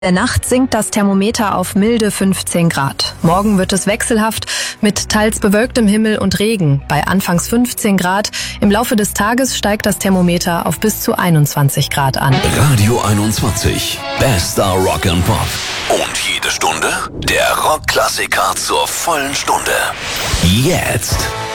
Der Nacht sinkt das Thermometer auf milde 15 Grad. Morgen wird es wechselhaft mit teils bewölktem Himmel und Regen bei anfangs 15 Grad. Im Laufe des Tages steigt das Thermometer auf bis zu 21 Grad an. Radio 21, bester Rock and Pop. Und jede Stunde der Rockklassiker zur vollen Stunde. Jetzt